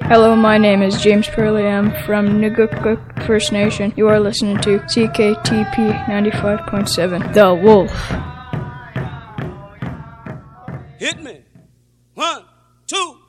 Hello, my name is James Purley. I'm from Nugukuk First Nation. You are listening to CKTP 95.7, The Wolf. Hit me. 1, 2.